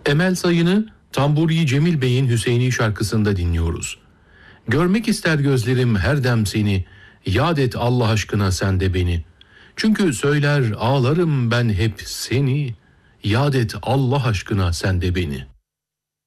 Emel Sayın'ı Tamburi Cemil Bey'in Hüseyini şarkısında dinliyoruz. Görmek ister gözlerim her dem seni, yad et Allah aşkına sen de beni. Çünkü söyler ağlarım ben hep seni, yad et Allah aşkına sen de beni.